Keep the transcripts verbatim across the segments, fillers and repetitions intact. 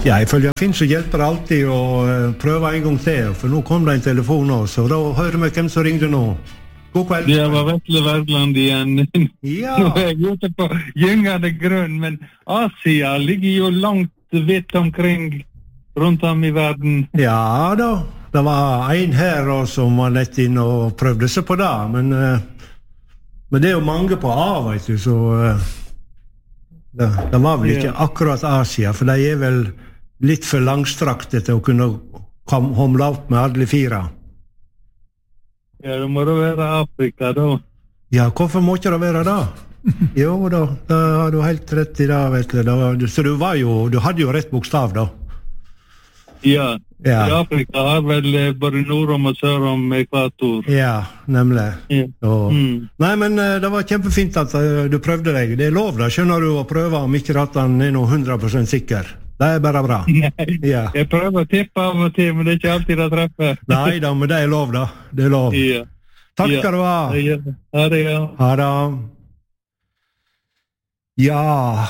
Ja, ifølge Finn så hjelper det alltid å uh, prøve en gang til, for nå kom det en telefon også, og da hører vi hvem som ringde nå. God kveld. Det var Vetle Verdland igjen. Ja. Nå er jeg ute på gyngende grunn, men Asia ligger jo langt vidt omkring rundt om i verden. Ja da, det var en her også, som var lett inn og prøvde seg på det, men, uh, men det er jo mange på A, vet du, så uh, det, det var vel ikke akkurat Asia, for de er vel litt for langstrakte til å kunne hamle opp med alle fire. Ja, det må det være Afrika da. Ja, hvorfor må ikke det være da? Jo da, da har du helt rett i det, vet du. Så du var jo, du hadde jo rett bokstav da. Ja, ja. I Afrika har vel både nord om og sør om ekvator. Ja, nemlig. Ja. Og, mm. Nei, men det var kjempefint at uh, du prøvde deg. Det er lov da, skjønner du, å prøve om ikke at han er noe hundre prosent sikker. Det er bare bra. Nei, ja. Jeg prøver å tippe av og til, men det er ikke alltid det treffer. Nei da, men det er lov da. Det er lov. Ja. Takk ja. skal du ha. Ja. Ha det, ja. Ha det. Ja,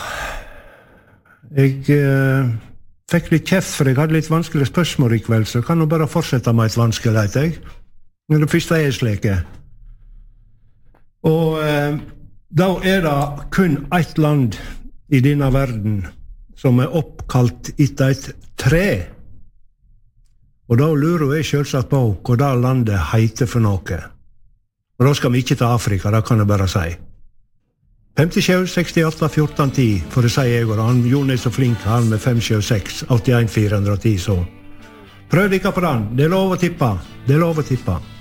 jeg uh, fikk litt kjeft, for jeg hadde litt vanskelige spørsmål i kveld, så jeg kan jo bare fortsette med et vanskelighet, jeg. Men det første er slike. Og uh, da er det kun ett land i denne verden som er oppkalt etter et tre. Og da lurer jeg selvsagt på hva det landet heter for noe. Og da skal vi ikke til Afrika, det kan jeg bare si. fem sju seks åtte fjorten ti, for det sier jeg, og han Jon er så flink, han med fem sju seks åtte en fire ti, så prøv ikke på den. Det er lov å tippe. Det er lov å tippe.